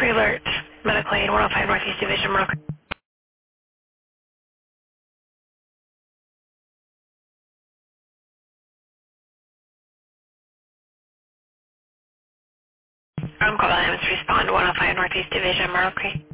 Pre-alert, medical aid, 105 Northeast Division, Mercury. I'm calling to respond to 105 Northeast Division, Mercury.